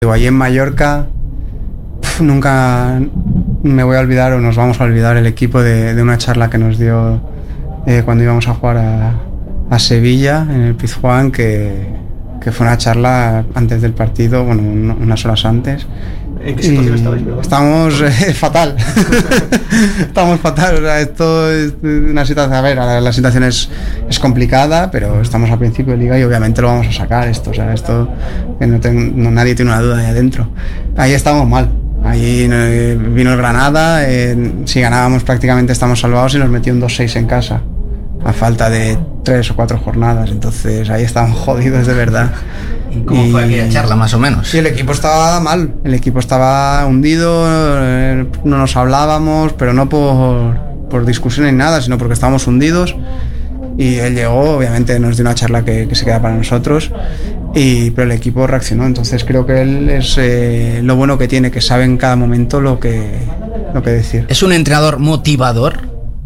Allí en Mallorca nunca me voy a olvidar, o nos vamos a olvidar, el equipo de una charla que nos dio cuando íbamos a jugar a Sevilla en el Pizjuán, que fue una charla antes del partido, bueno, unas horas antes. ¿En qué situación estabais? Estamos fatal. Estamos fatal. O sea, esto es una situación. A ver, la situación es complicada, pero estamos a principio de liga y obviamente lo vamos a sacar. Esto que nadie tiene una duda ahí adentro. Ahí estamos mal. Ahí vino el Granada. Si ganábamos, prácticamente estamos salvados, y nos metió un 2-6 en casa, a falta de 3 o 4 jornadas. Entonces ahí estábamos jodidos de verdad. ¿Y cómo fue aquella charla, más o menos? Y el equipo estaba mal, el equipo estaba hundido, no nos hablábamos, pero no por discusión ni nada, sino porque estábamos hundidos. Y él llegó, obviamente nos dio una charla que se queda para nosotros, pero el equipo reaccionó. Entonces creo que él es lo bueno que tiene, que sabe en cada momento lo que decir. ¿Es un entrenador motivador?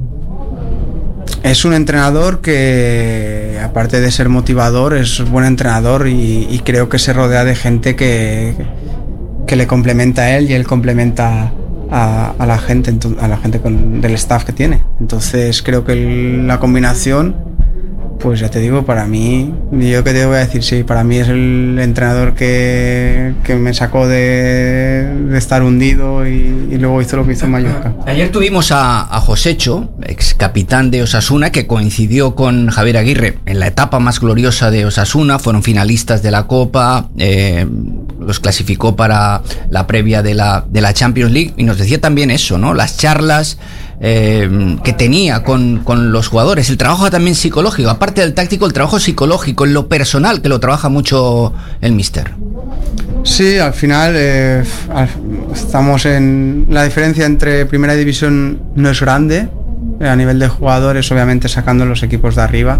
Es un entrenador que, aparte de ser motivador, es buen entrenador, y creo que se rodea de gente que le complementa a él, y él complementa a la gente del staff que tiene. Entonces creo que la combinación, pues ya te digo, para mí, yo que te voy a decir, sí, para mí es el entrenador que me sacó de estar hundido y luego hizo lo que hizo en Mallorca. Ayer tuvimos a Josecho, ex capitán de Osasuna, que coincidió con Javier Aguirre en la etapa más gloriosa de Osasuna. Fueron finalistas de la Copa, los clasificó para la previa de la Champions League, y nos decía también eso, ¿no? Las charlas que tenía con los jugadores, el trabajo también psicológico, aparte del táctico, el trabajo psicológico, en lo personal, que lo trabaja mucho el míster. Sí, al final estamos en... La diferencia entre primera división no es grande, a nivel de jugadores, obviamente sacando los equipos de arriba.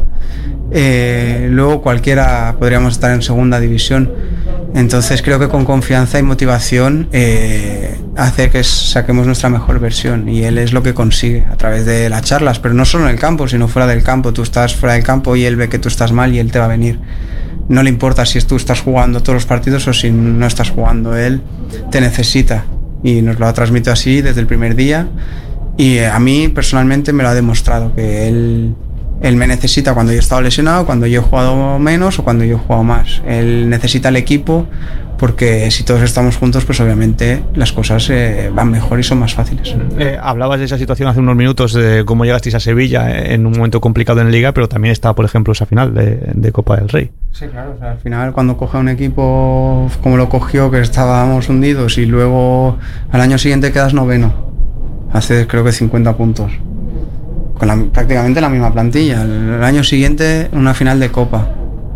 Luego cualquiera podríamos estar en segunda división. Entonces creo que con confianza y motivación hace que saquemos nuestra mejor versión, y él es lo que consigue a través de las charlas, pero no solo en el campo, sino fuera del campo. Tú estás fuera del campo y él ve que tú estás mal y él te va a venir. No le importa si tú estás jugando todos los partidos o si no estás jugando, él te necesita, y nos lo ha transmitido así desde el primer día, y a mí personalmente me lo ha demostrado, que él me necesita cuando yo he estado lesionado, cuando yo he jugado menos o cuando yo he jugado más. Él necesita al equipo, porque si todos estamos juntos, pues obviamente las cosas van mejor y son más fáciles. Hablabas de esa situación hace unos minutos, de cómo llegasteis a Sevilla en un momento complicado en Liga, pero también está, por ejemplo, esa final de Copa del Rey. Sí, claro, o sea, al final cuando coge un equipo como lo cogió, que estábamos hundidos, y luego al año siguiente quedas noveno, hace creo que 50 puntos. Con prácticamente la misma plantilla. El año siguiente una final de Copa,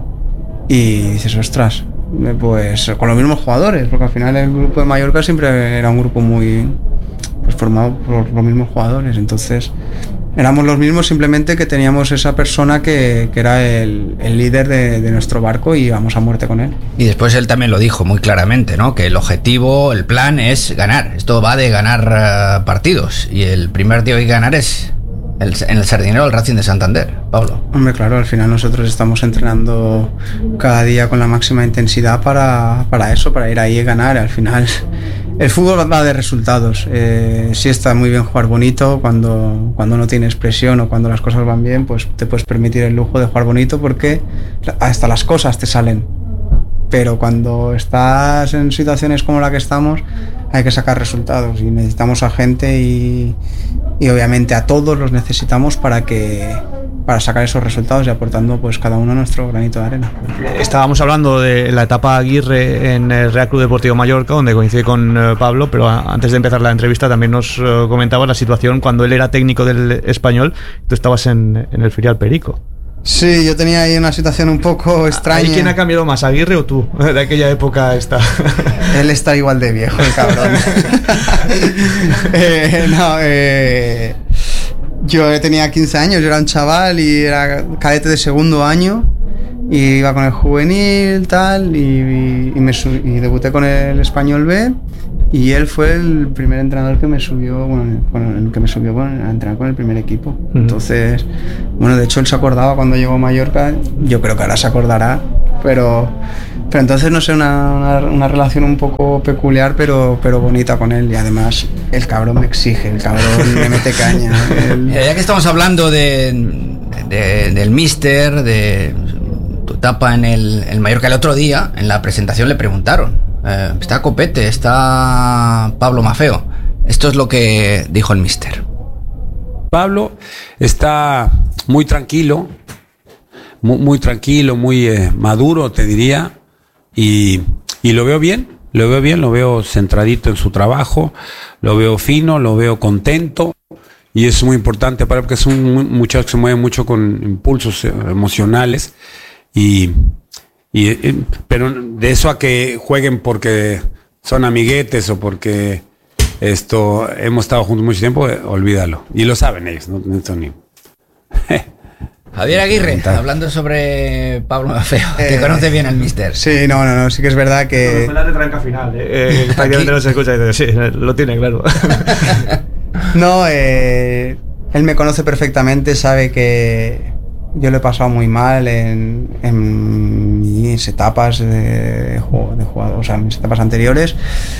y dices, ostras, pues con los mismos jugadores, porque al final el grupo de Mallorca siempre era un grupo muy formado por los mismos jugadores. Entonces éramos los mismos, simplemente que teníamos esa persona que era el líder de nuestro barco, y íbamos a muerte con él. Y después él también lo dijo muy claramente, ¿no? Que el objetivo, el plan es ganar. Esto va de ganar partidos, y el primer día de ganar es en el Sardinero, el Racing de Santander. Pablo. Hombre, claro, al final nosotros estamos entrenando cada día con la máxima intensidad para eso, para ir ahí y ganar. Al final el fútbol va de resultados. Sí está muy bien jugar bonito cuando no tienes presión, o cuando las cosas van bien, pues te puedes permitir el lujo de jugar bonito, porque hasta las cosas te salen. Pero cuando estás en situaciones como la que estamos, hay que sacar resultados, y necesitamos a gente, y obviamente a todos los necesitamos para sacar esos resultados, y aportando pues cada uno nuestro granito de arena. Estábamos hablando de la etapa Aguirre en el Real Club Deportivo Mallorca, donde coincide con Pablo, pero antes de empezar la entrevista también nos comentabas la situación cuando él era técnico del Español. Tú estabas en el filial Perico. Sí, yo tenía ahí una situación un poco extraña. ¿Y quién ha cambiado más, Aguirre o tú? De aquella época está. Él está igual de viejo, el cabrón. Yo tenía 15 años, yo era un chaval y era cadete de segundo año, y iba con el juvenil, tal, y debuté con el Español B, y él fue el primer entrenador que me subió, a entrenar con el primer equipo. Entonces, bueno, de hecho él se acordaba cuando llegó a Mallorca, yo creo que ahora se acordará, pero Pero entonces, no sé, una relación un poco peculiar, pero bonita con él. Y además, el cabrón me exige, el cabrón me mete caña. Ya que estamos hablando del míster, de tu etapa en el Mallorca, el otro día, en la presentación le preguntaron, está Copete, está Pablo Maffeo. Esto es lo que dijo el míster. Pablo está muy tranquilo, muy tranquilo, muy maduro, te diría. Y lo veo bien, lo veo centradito en su trabajo, lo veo fino, lo veo contento, y es muy importante para él porque es un muchacho que se mueve mucho con impulsos emocionales, pero de eso a que jueguen porque son amiguetes o porque hemos estado juntos mucho tiempo, olvídalo, y lo saben ellos, no son ni... Javier Aguirre, hablando sobre Pablo Maffeo, ¿te conoce bien el míster? Sí, no, sí que es verdad que... Fue la retranca final, prácticamente no se escucha y dice, sí, lo tiene, claro. No, él me conoce perfectamente, sabe que yo lo he pasado muy mal en mis etapas de jugador, o sea, en mis etapas anteriores.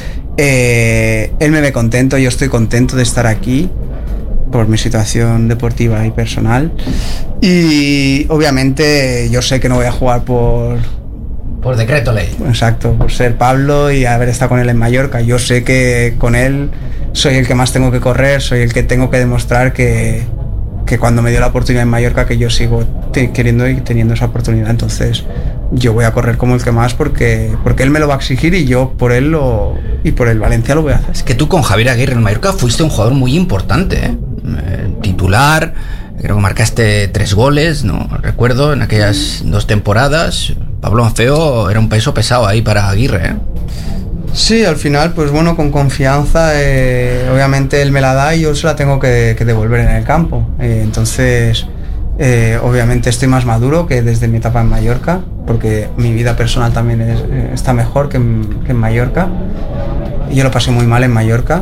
Él me ve contento, yo estoy contento de estar aquí por mi situación deportiva y personal, y obviamente yo sé que no voy a jugar por decreto ley. Exacto, por ser Pablo y haber estado con él en Mallorca. Yo sé que con él soy el que más tengo que correr, soy el que tengo que demostrar que cuando me dio la oportunidad en Mallorca, que yo sigo queriendo y teniendo esa oportunidad. Entonces yo voy a correr como el que más, porque él me lo va a exigir, y yo por él y por el Valencia lo voy a hacer. Es que tú con Javier Aguirre en Mallorca fuiste un jugador muy importante, titular, creo que marcaste 3 goles, no recuerdo, en aquellas 2 temporadas. Pablo Maffeo era un peso pesado ahí para Aguirre, Sí, al final, pues bueno, con confianza, obviamente él me la da y yo se la tengo que devolver en el campo. Entonces, obviamente estoy más maduro que desde mi etapa en Mallorca, porque mi vida personal también está mejor que en Mallorca. Yo lo pasé muy mal en Mallorca.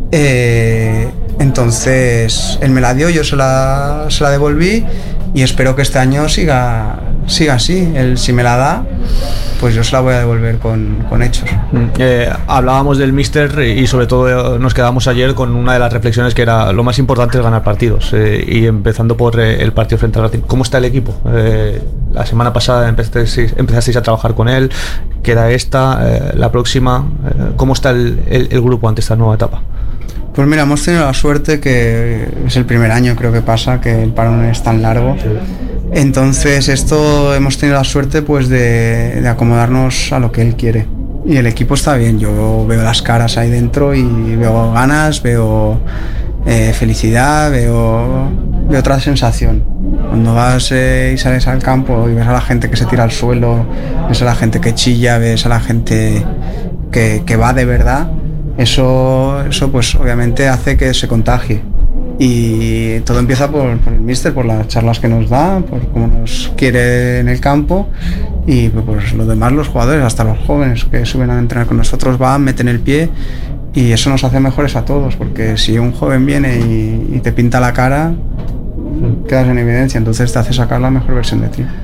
Entonces, él me la dio, yo se la devolví, y espero que este año siga así. Él, si me la da, pues yo se la voy a devolver con hechos. Hablábamos del míster y sobre todo nos quedamos ayer con una de las reflexiones, que era lo más importante es ganar partidos, y empezando por el partido frente al Racing. ¿Cómo está el equipo? La semana pasada empezasteis a trabajar con él, queda la próxima. ¿Cómo está el grupo ante esta nueva etapa? Pues mira, hemos tenido la suerte que es el primer año, creo que pasa, que el parón es tan largo. Entonces hemos tenido la suerte pues de acomodarnos a lo que él quiere. Y el equipo está bien, yo veo las caras ahí dentro y veo ganas, veo felicidad, veo otra sensación. Cuando vas y sales al campo y ves a la gente que se tira al suelo, ves a la gente que chilla, ves a la gente que va de verdad, eso pues obviamente hace que se contagie. Y todo empieza por el míster, por las charlas que nos da, por cómo nos quiere en el campo, y pues los demás, los jugadores, hasta los jóvenes que suben a entrenar con nosotros, van, meten el pie, y eso nos hace mejores a todos, porque si un joven viene y te pinta la cara, quedas en evidencia, entonces te hace sacar la mejor versión de ti.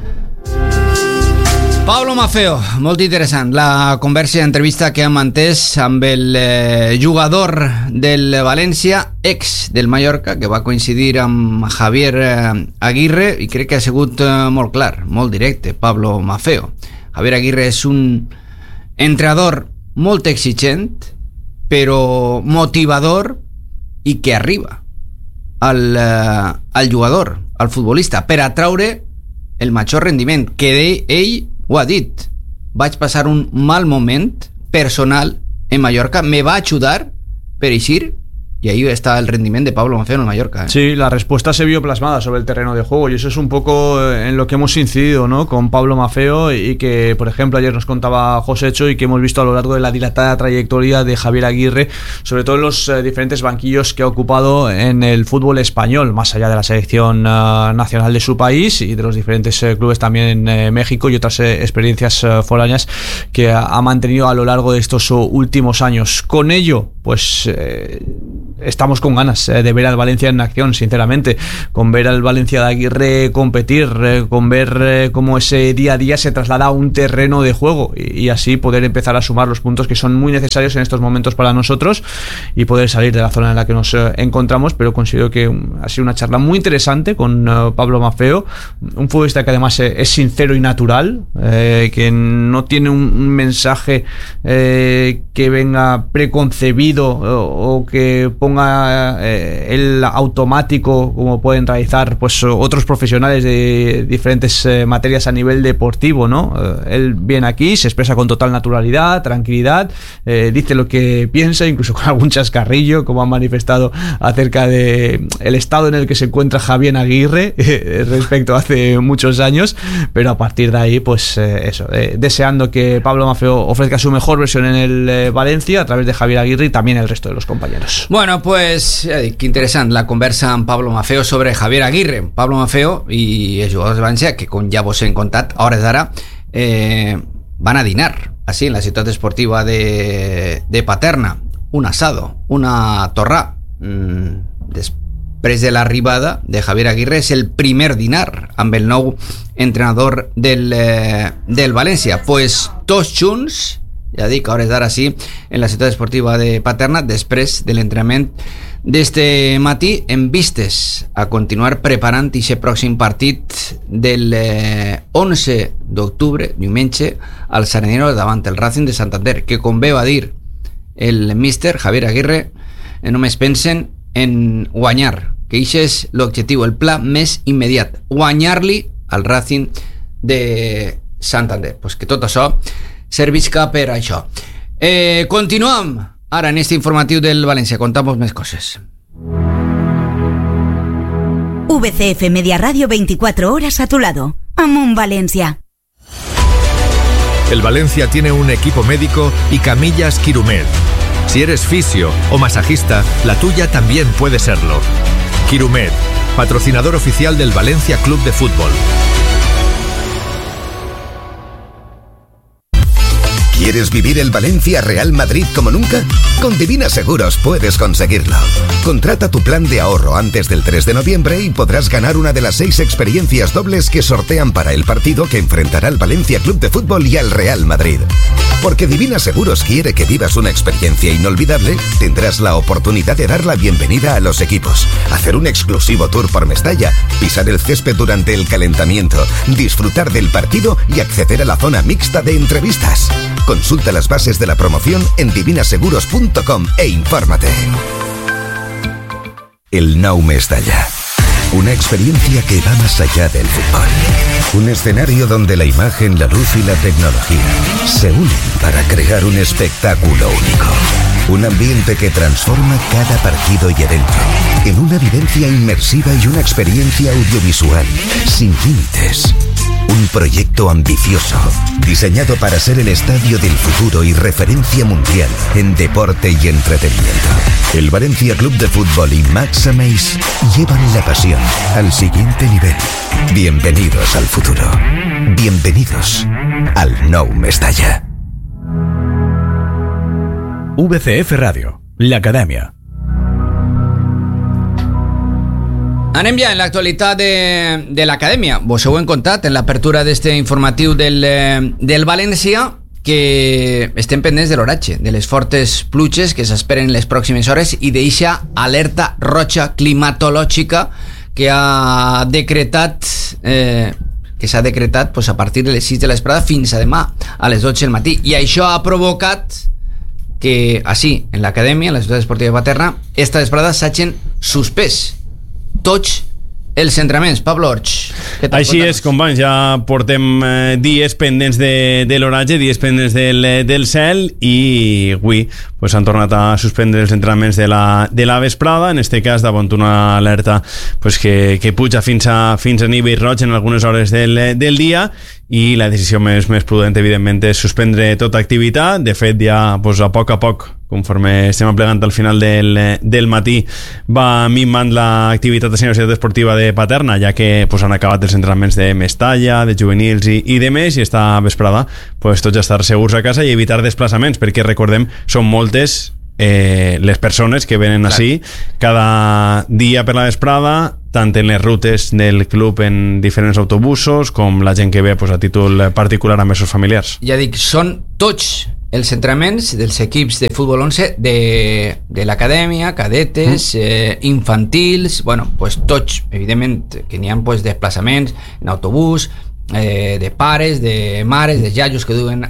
Pablo Maffeo, molt interessant la conversa i entrevista que hem mantès amb el jugador del València, ex del Mallorca, que va coincidir amb Javier Aguirre, i crec que ha sigut molt clar, molt directe. Pablo Maffeo. Javier Aguirre és un entrenador molt exigent, però motivador, i que arriba al jugador, al futbolista, per atraure el major rendiment, que ell ho ha dit. Vaig passar un mal moment personal en Mallorca, me va ayudar per eixir, y ahí está el rendimiento de Pablo Maffeo en el Mallorca. Sí, la respuesta se vio plasmada sobre el terreno de juego, y eso es un poco en lo que hemos incidido, ¿no?, con Pablo Maffeo, y que, por ejemplo, ayer nos contaba Josecho, y que hemos visto a lo largo de la dilatada trayectoria de Javier Aguirre, sobre todo en los diferentes banquillos que ha ocupado en el fútbol español, más allá de la selección nacional de su país y de los diferentes clubes también en México y otras experiencias foráneas que ha mantenido a lo largo de estos últimos años. Con ello, pues estamos con ganas de ver al Valencia en acción, sinceramente, con ver al Valencia de Aguirre competir, con ver cómo ese día a día se traslada a un terreno de juego y así poder empezar a sumar los puntos que son muy necesarios en estos momentos para nosotros y poder salir de la zona en la que nos encontramos. Pero considero que ha sido una charla muy interesante con Pablo Maffeo, un futbolista que además es sincero y natural, que no tiene un mensaje que venga preconcebido o que ponga el automático como pueden realizar pues otros profesionales de diferentes materias a nivel deportivo, ¿no? Él viene aquí, se expresa con total naturalidad, tranquilidad, dice lo que piensa, incluso con algún chascarrillo, como han manifestado acerca de el estado en el que se encuentra Javier Aguirre respecto a hace muchos años, pero a partir de ahí pues eso, deseando que Pablo Maffeo ofrezca su mejor versión en el Valencia a través de Javier Aguirre y también el resto de los compañeros. Bueno, pues qué interesante la conversa amb Pablo Maffeo sobre Javier Aguirre. Pablo Maffeo i els jugadors de València, que com ja vos hem contat, a hores d'ara van a dinar así en la ciutat esportiva de Paterna, un asado, una torrà. Després de l'arribada de Javier Aguirre és el primer dinar amb el nou entrenador del València. Pues tots junts, ja dic, a hores d'ara sí, en la ciutat esportiva de Paterna, després de l'entrenament d'este matí, en vistes a continuar preparant aquest pròxim partit del 11 d'octubre, diumenge, al Sardinero davant el Racing de Santander, que com bé va dir el míster Javier Aguirre, només pensen en guanyar, que això és l'objectiu, el pla més immediat, guanyar-li al Racing de Santander. Pues que tot això servisca per això. Continuem ara en este informatiu del València, contamos més coses. VCF Media Radio, 24 horas a tu lado. Amón Valencia. El Valencia tiene un equipo médico y camillas Quirumed. Si eres fisio o masajista, la tuya también puede serlo. Quirumed, patrocinador oficial del Valencia Club de Fútbol. ¿Quieres vivir el Valencia Real Madrid como nunca? Con Divina Seguros puedes conseguirlo. Contrata tu plan de ahorro antes del 3 de noviembre y podrás ganar una de las 6 experiencias dobles que sortean para el partido que enfrentará al Valencia Club de Fútbol y al Real Madrid. Porque Divina Seguros quiere que vivas una experiencia inolvidable, tendrás la oportunidad de dar la bienvenida a los equipos, hacer un exclusivo tour por Mestalla, pisar el césped durante el calentamiento, disfrutar del partido y acceder a la zona mixta de entrevistas. Consulta las bases de la promoción en divinaseguros.com e infórmate. El Nou Mestalla. Una experiencia que va más allá del fútbol. Un escenario donde la imagen, la luz y la tecnología se unen para crear un espectáculo único. Un ambiente que transforma cada partido y evento en una vivencia inmersiva y una experiencia audiovisual sin límites. Un proyecto ambicioso, diseñado para ser el estadio del futuro y referencia mundial en deporte y entretenimiento. El Valencia Club de Fútbol y Max Ameis llevan la pasión al siguiente nivel. Bienvenidos al futuro. Bienvenidos al Nou Mestalla. VCF Radio, la Academia. Anem ja en l'actualitat de l'Acadèmia. Vos ho hem contat en l'apertura d'este informatiu del València, que estem pendents de l'oratge, de les fortes pluges que s'esperen les pròximes hores i d'eixa alerta roja climatològica que ha decretat s'ha decretat pues, a partir de les 6 de la vesprada fins a demà a les 12 del matí, i això ha provocat que així, en l'Acadèmia, en la ciutat esportiva de Paterna, esta vesprada s'hagin suspès tots els entrenaments. Pablo Orch. Així és, companys, ja portem dies pendents de l'oratge, dies pendents del cel, i avui pues, han tornat a suspendre els entrenaments de la vesprada, en este cas davant una alerta pues, que puja fins a nivell roig en algunes hores del dia, i la decisió més prudent, evidentment, és suspendre tota activitat. De fet, ja pues, a poc, conforme estem aplegant al final del matí, va minvant l'activitat de la Universitat Esportiva de Paterna, ja que pues, han acabat els entrenaments de Mestalla, de juvenils i de més, i esta vesprada pues, tots ja estar segurs a casa i evitar desplaçaments, perquè recordem, són moltes les persones que venen així cada dia per la vesprada, tant en les rutes del club en diferents autobusos com la gent que ve pues, a títol particular amb els seus familiars. Ja dic, són tots els entrenaments dels equips de futbol 11 de l'acadèmia, cadetes, infantils, bueno, pues tots, evidentment, que n'hi ha pues, desplaçaments en autobús, de pares, de mares, de iaios que duen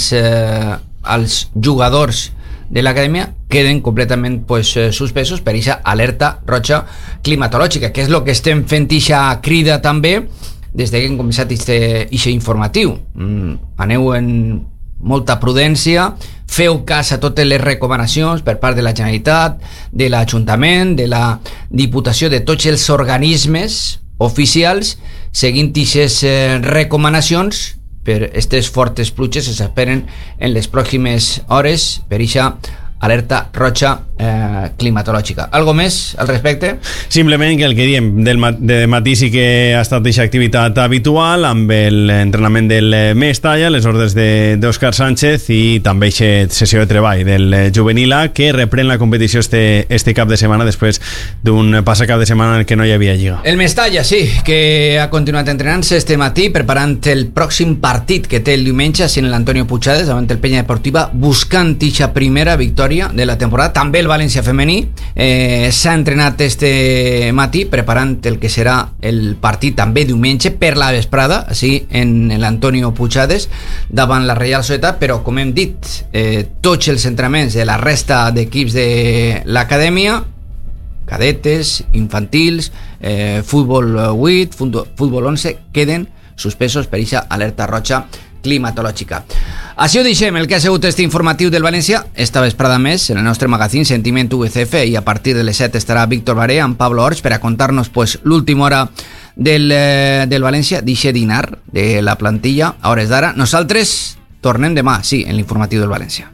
als jugadors de l'acadèmia, queden completament pues, suspesos per aquesta alerta roja climatològica, que és el que estem fent aquesta crida també des que hem començat aquest informatiu. Aneu en molta prudència, feu cas a totes les recomanacions per part de la Generalitat, de l'Ajuntament, de la Diputació, de tots els organismes oficials, seguint aquestes recomanacions per aquestes fortes pluges que s'esperen en les pròximes hores per aquesta alerta roja climatològica. Algo més al respecte? Simplement que el que diem de matí sí que ha estat aquesta activitat habitual amb l'entrenament del Mestalla, les ordres d'Òscar Sánchez i també aquesta sessió de treball del juvenil A que reprèn la competició este cap de setmana després d'un passat cap de setmana en el que no hi havia lliga. El Mestalla, sí, que ha continuat entrenant-se este matí preparant el pròxim partit que té el diumenge en l'Antonio Puigades davant el Penya Deportiva, buscant aquesta primera victòria de la temporada. També el València femení s'ha entrenat este matí preparant el que serà el partit també diumenge per la vesprada, així en l'Antonio Puigades davant la Reial Societat, però com hem dit, tots els entrenaments de la resta d'equips de l'acadèmia, cadetes, infantils, futbol 8, futbol 11, queden suspesos per aquesta alerta roja climatològica. Així ho deixem, el que ha sigut este informatiu del València. Esta vesprada més en el nostre magazín Sentiment VCF, i a partir de les 7 estarà Víctor Baré amb Pablo Orts per a contar-nos pues, l'última hora del València, d'eixe dinar de la plantilla a hores d'ara. Nosaltres tornem demà, sí, en l'informatiu del València.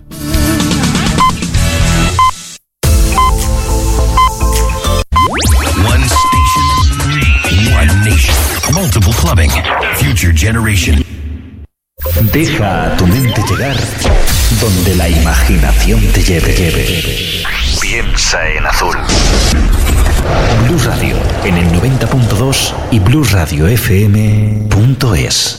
One station, one nation, multiple clubbing, future generation. Deja a tu mente llegar donde la imaginación te lleve. Piensa en azul. Blues Radio en el 90.2 y bluesradiofm.es.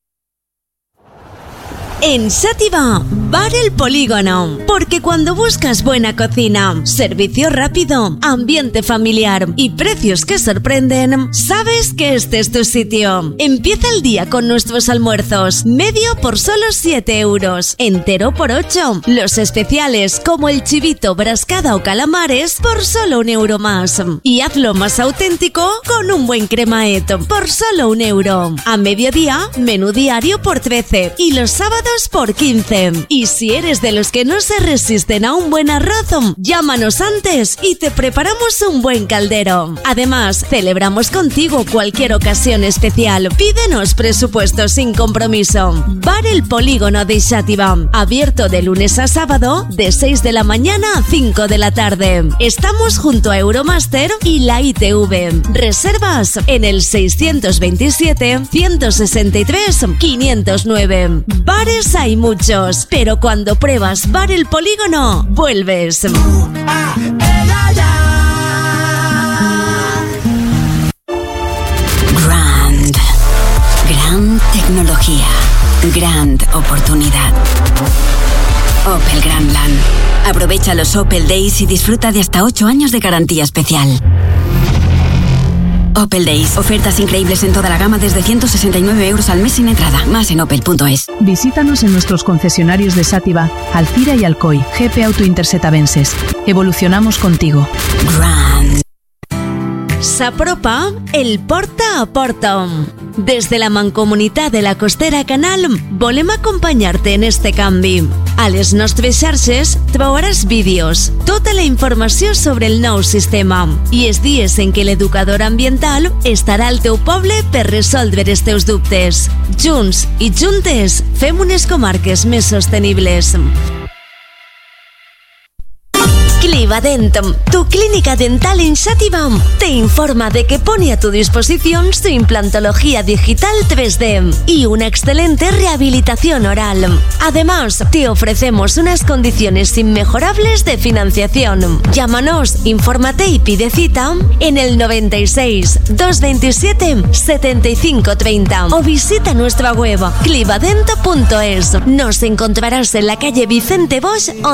En Sativa, Bar El Polígono, porque cuando buscas buena cocina, servicio rápido, ambiente familiar y precios que sorprenden, sabes que este es tu sitio. Empieza el día con nuestros almuerzos, medio por solo 7 euros, entero por 8, los especiales como el chivito, brascada o calamares por solo 1 euro más. Y hazlo más auténtico con un buen cremaet por solo 1 euro. A mediodía, menú diario por 13 y los sábados por 15. Y si eres de los que no se resisten a un buen arroz, llámanos antes y te preparamos un buen caldero. Además, celebramos contigo cualquier ocasión especial. Pídenos presupuesto sin compromiso. Bar El Polígono de Xàtiva, abierto de lunes a sábado de 6 de la mañana a 5 de la tarde. Estamos junto a Euromaster y la ITV. Reservas en el 627 163 509. Bares hay muchos, pero cuando pruebas Bar El Polígono, vuelves. Gran tecnología, gran oportunidad. Opel Grandland. Aprovecha los Opel Days y disfruta de hasta 8 años de garantía especial. Opel Days. Ofertas increíbles en toda la gama desde 169 euros al mes sin entrada. Más en opel.es. Visítanos en nuestros concesionarios de Sátiva, Alcira y Alcoy. GP Auto Intersetavenses. Evolucionamos contigo. Grand. S'apropa el Porta a Porta. Des de la Mancomunitat de la Costera Canal volem acompanyar-te en este canvi. A les nostres xarxes trobaràs vídeos, tota la informació sobre el nou sistema i els dies en què l'educador ambiental estarà al teu poble per resoldre els teus dubtes. Junts i juntes fem unes comarques més sostenibles. Clivadent, tu clínica dental en Xàtiva, te informa de que pone a tu disposición su implantología digital 3D y una excelente rehabilitación oral. Además, te ofrecemos unas condiciones inmejorables de financiación. Llámanos, infórmate y pide cita en el 96 227 75 30 o visita nuestra web clivadent.es. Nos encontrarás en la calle Vicente Bosch